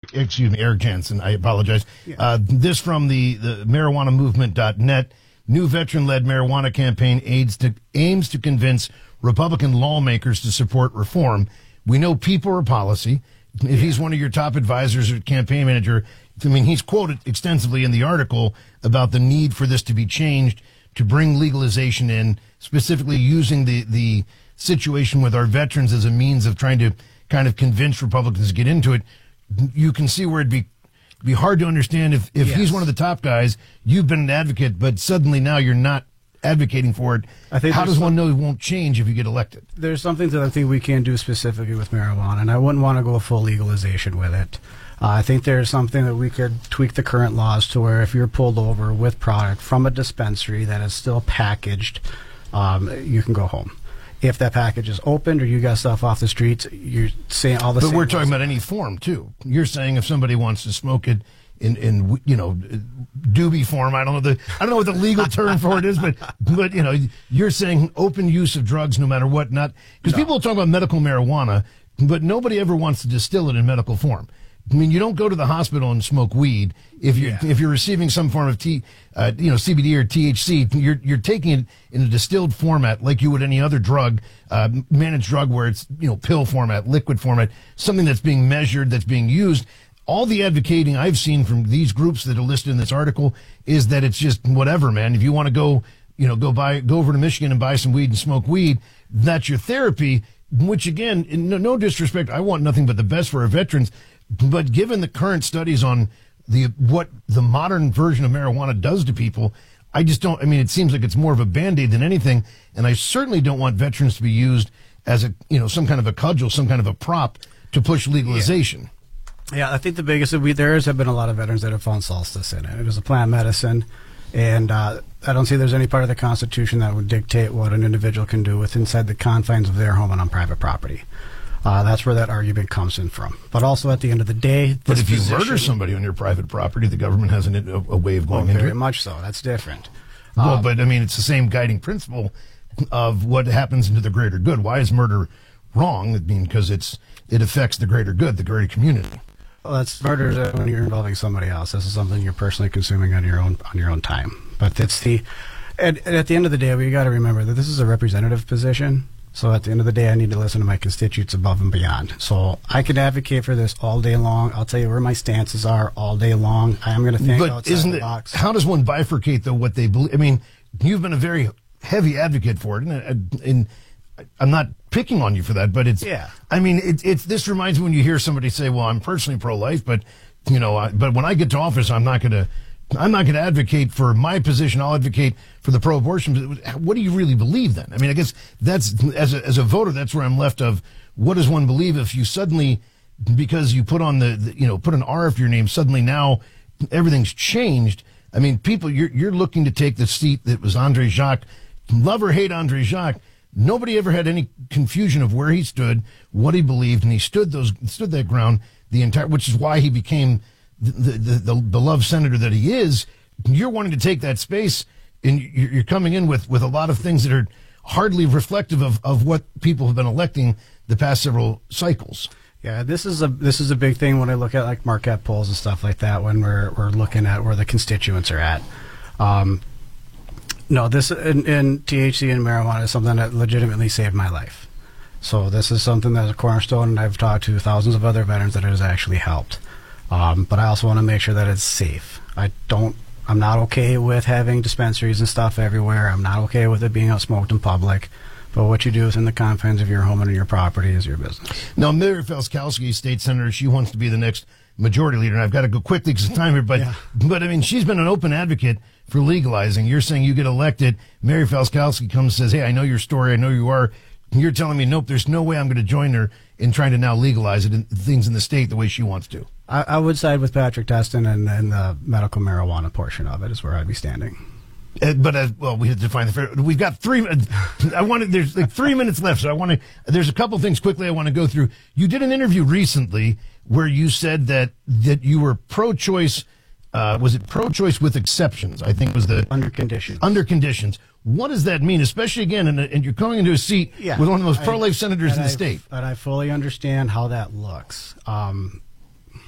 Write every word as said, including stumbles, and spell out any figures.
excuse me, Eric Jansen. I apologize. Yeah. Uh, this from the, the marijuana movement dot net. New veteran-led marijuana campaign aids to, aims to convince Republican lawmakers to support reform. We know people are policy. If yeah. he's one of your top advisors or campaign manager, I mean, he's quoted extensively in the article about the need for this to be changed to bring legalization in, specifically using the, the situation with our veterans as a means of trying to kind of convince Republicans to get into it. You can see where it'd be be hard to understand if, if yes. he's one of the top guys, you've been an advocate, but suddenly now you're not advocating for it. I think How does one know it won't change if you get elected? There's something that I think we can do specifically with marijuana, and I wouldn't want to go full legalization with it. Uh, I think there's something that we could tweak the current laws to where if you're pulled over with product from a dispensary that is still packaged, um, you can go home. If that package is opened or you got stuff off the streets, you're saying all the but same. But we're talking about any form, too. You're saying if somebody wants to smoke it in, in you know, doobie form, I don't know the I don't know what the legal term for it is, but, but you know, you're saying open use of drugs no matter what, not because no. people talk about medical marijuana, but nobody ever wants to distill it in medical form. I mean, you don't go to the hospital and smoke weed if you're yeah. if you're receiving some form of T, uh, you know, C B D or T H C. You're you're taking it in a distilled format like you would any other drug, uh, managed drug, where it's you know pill format, liquid format, something that's being measured, that's being used. All the advocating I've seen from these groups that are listed in this article is that it's just whatever, man. If you want to go, you know, go buy go over to Michigan and buy some weed and smoke weed, that's your therapy. Which again, no, no disrespect, I want nothing but the best for our veterans. But given the current studies on the what the modern version of marijuana does to people, I just don't. I mean, it seems like it's more of a Band-Aid than anything, and I certainly don't want veterans to be used as a you know some kind of a cudgel, some kind of a prop to push legalization. Yeah, yeah I think the biggest we there is have been a lot of veterans that have found solstice in it. It is a plant medicine, and uh, I don't see there's any part of the Constitution that would dictate what an individual can do with inside the confines of their home and on private property. Uh, that's where that argument comes in from. But also at the end of the day... But if you murder somebody on your private property, the government has an, a, a way of going well, into it. Very much so. That's different. Well, um, but I mean, it's the same guiding principle of what happens into the greater good. Why is murder wrong? I mean, because it's it affects the greater good, the greater community. Well, that's murder is when you're involving somebody else. This is something you're personally consuming on your own on your own time. But it's the... And, and at the end of the day, we got to remember that this is a representative position. So at the end of the day, I need to listen to my constituents above and beyond. So I could advocate for this all day long. I'll tell you where my stances are all day long. I am going to think but outside isn't the it, box. How does one bifurcate, though, what they believe? I mean, you've been a very heavy advocate for it, and, and I'm not picking on you for that, but it's, yeah. I mean, it, it's, this reminds me when you hear somebody say, well, I'm personally pro-life, but, you know, I, but when I get to office, I'm not going to, I'm not going to advocate for my position. I'll advocate for the pro-abortion. What do you really believe then? I mean, I guess that's, as a, as a voter, that's where I'm left of what does one believe if you suddenly, because you put on the, the you know, put an R after your name, suddenly now everything's changed. I mean, people, you're, you're looking to take the seat that was Andre Jacques. Love or hate Andre Jacques, nobody ever had any confusion of where he stood, what he believed, and he stood those, stood that ground the entire, which is why he became The, the, the, the beloved senator that he is. You're wanting to take that space, and you're coming in with, with a lot of things that are hardly reflective of, of what people have been electing the past several cycles. Yeah, this is a this is a big thing when I look at like Marquette polls and stuff like that. When we're we're looking at where the constituents are at. Um, no, this in, in T H C and marijuana is something that legitimately saved my life. So this is something that's a cornerstone, and I've talked to thousands of other veterans that it has actually helped. Um, but I also want to make sure that it's safe. I don't, I'm not okay with having dispensaries and stuff everywhere. I'm not okay with it being out smoked in public. But what you do within the confines of your home and your property is your business. Now, Mary Felskowski, state senator, she wants to be the next majority leader. And I've got to go quickly because of time here. But, yeah. but I mean, she's been an open advocate for legalizing. You're saying you get elected. Mary Felskowski comes and says, hey, I know your story. I know you are. You're telling me, nope, there's no way I'm going to join her in trying to now legalize it and things in the state the way she wants to. I, I would side with Patrick Testin, and, and the medical marijuana portion of it is where I'd be standing. Uh, but uh, well, we have to find the fair. We've got three. Uh, I wanted. There's like three minutes left, so I want to. There's a couple things quickly I want to go through. You did an interview recently where you said that that you were pro-choice. Uh, was it pro-choice with exceptions? I think was the under conditions. Under conditions. What does that mean? Especially again, and, and you're coming into a seat yeah, with one of the most pro-life I, senators in the I, state. But I fully understand how that looks. Um,